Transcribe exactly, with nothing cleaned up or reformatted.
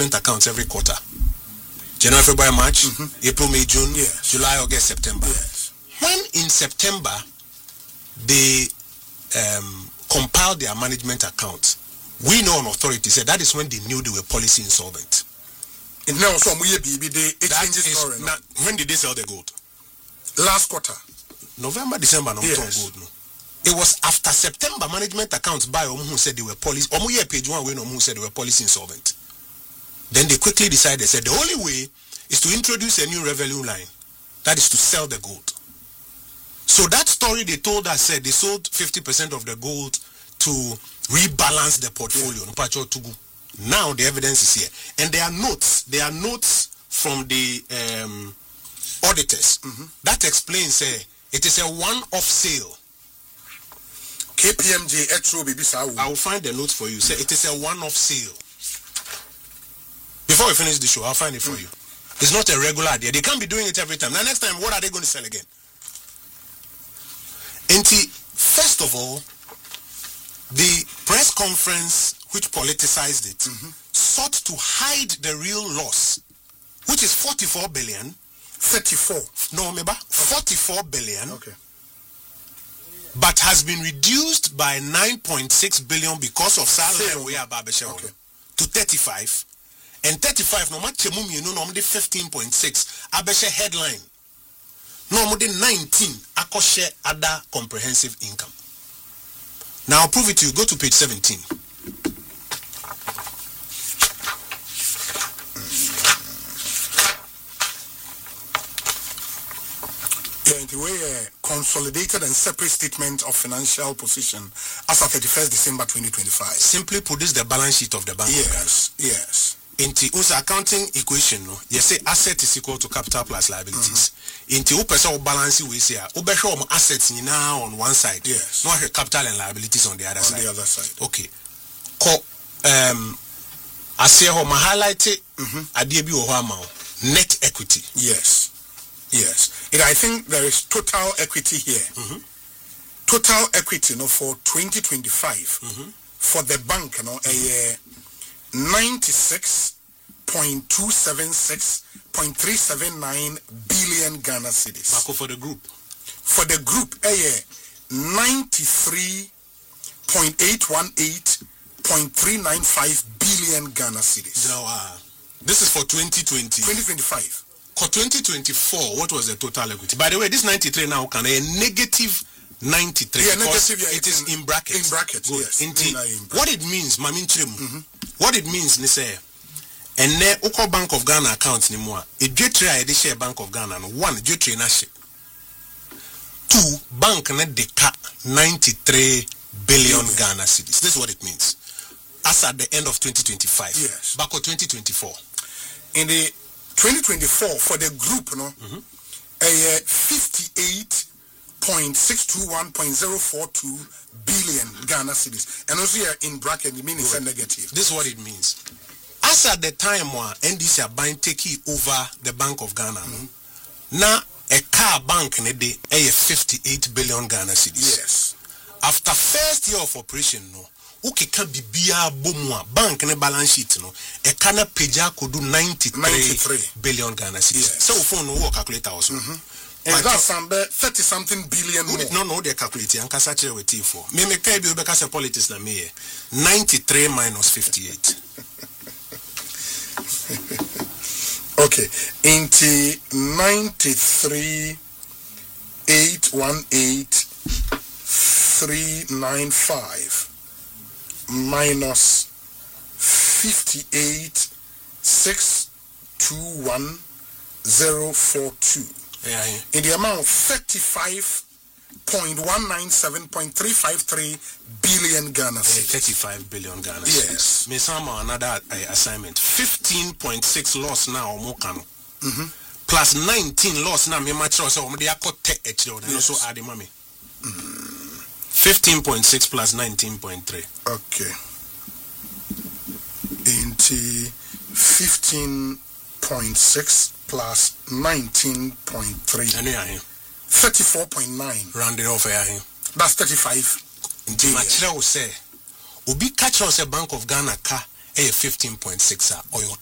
management accounts every quarter. January, February, March, mm-hmm. April, May, June, yes. July, August, September. Yes. When in September they um, compiled their management accounts, we know an authority said that is when they knew they were policy insolvent. And now, so we be the exchange story. Now, when did they sell the gold? Last quarter. November, December, no yes. gold. No. It was after September management accounts by Omu who said they were policy. Omu year page one when Omu said they were policy insolvent. Then they quickly decided, said the only way is to introduce a new revenue line. That is to sell the gold. So that story they told us said they sold fifty percent of the gold to rebalance the portfolio. Yeah. Now the evidence is here. And there are notes. There are notes from the um, auditors. Mm-hmm. That explains uh, it is a one-off sale. K P M G Etro Baby Sawu. I will find the notes for you. Say it is a one-off sale. Before we finish the show, I'll find it for mm. you. It's not a regular idea. They can't be doing it every time. Now next time, what are they going to sell again? And first of all, the press conference which politicized it mm-hmm. sought to hide the real loss, which is forty-four billion. thirty-four. No, remember? Okay. forty-four billion. Okay. But has been reduced by nine point six billion because of salary we are okay. to thirty-five. And thirty-five, no matter mumi, no, no, fifteen point six. Abeshe headline. No, more than nineteen. Akoshe other comprehensive income. Now, I'll prove it to you. Go to page seventeen. Yeah, the way a consolidated and separate statement of financial position as of thirty-first December twenty twenty-five. Simply produce the balance sheet of the bank. Yes, yes. Into also accounting equation, no, you say asset is equal to capital plus liabilities. Into mm-hmm. person balance we say, we show assets now on one side, yes, not capital and liabilities on the other on side. On the other side. Okay. Co um, I say how my highlight it. Adiebi ohama net equity. Yes, yes. And I think there is total equity here. Mm-hmm. Total equity, you know, for twenty twenty-five mm-hmm. for the bank, you know, a year. ninety-six point two seven six point three seven nine billion Ghana cedis. Marco for the group. For the group, a year ninety-three point eight one eight point three nine five billion Ghana cedis. Now, uh, this is for twenty twenty. twenty twenty-five. For twenty twenty-four, what was the total equity? By the way, this ninety-three now can a negative ninety-three. Yeah, negative, yeah, it is in, in brackets. In brackets, Good. yes. Inti, in, uh, in brackets. What it means, Mamin Trim, mm-hmm. what it means, ni say, and ne Oko Bank of Ghana accounts ni more. A Jetri I share Bank of Ghana, no one Jetri na share. Two bank ne deka ninety-three billion yeah. Ghana cedis. This is what it means. As at the end of twenty twenty-five. Yes. Back of twenty twenty-four. In the twenty twenty-four for the group, no, mm-hmm. a uh, fifty-eight point six two one point zero four two billion Ghana cedis, and also here in bracket the meaning is a negative. This is what it means. As at the time when N D C are buying taking over the Bank of Ghana, mm-hmm. now a car bank ne de a fifty-eight billion Ghana cedis. Yes. After first year of operation, no, uke can be bia bomwa bank ne balance sheet no, a kana peja could do ninety-three billion Ghana cedis. Yes. So phone no calculator also. Mm-hmm. And that's some thirty something billion more. No, no, they're calculating. And Kasache with T four. Me me kai bi obeka politics na me. ninety-three minus fifty-eight. Okay, into ninety-three eight one eight three nine five minus fifty-eight six two one zero four two. Yeah, yeah. In the amount of thirty-five point one nine seven point three five three billion Ghana cedis. thirty-five billion Ghana yes. cedis. Me some another uh, assignment. fifteen point six loss now more can. Mm-hmm. Plus nineteen loss now me match so me dey akote echi o so add the money. fifteen point six plus nineteen point three. Okay. Into fifteen point six plus nineteen point three. thirty-four point nine. Rounded off here. That's thirty-five. Indeed. Machira will say, Ubi catch us a Bank of Ghana car, a fifteen point six or